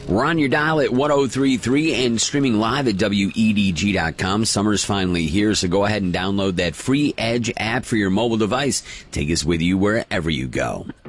We're on your dial at 1033 and streaming live at WEDG.com. Summer's finally here, so go ahead and download that free Edge app for your mobile device. Take us with you wherever you go.